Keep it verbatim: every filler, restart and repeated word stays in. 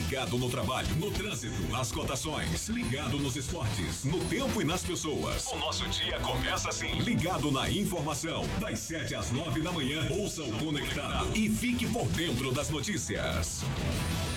Ligado no trabalho, no trânsito, nas cotações. Ligado nos esportes, no tempo e nas pessoas. O nosso dia começa assim. Ligado na informação. Das sete às nove da manhã. Ouça o Conectado e fique por dentro das notícias.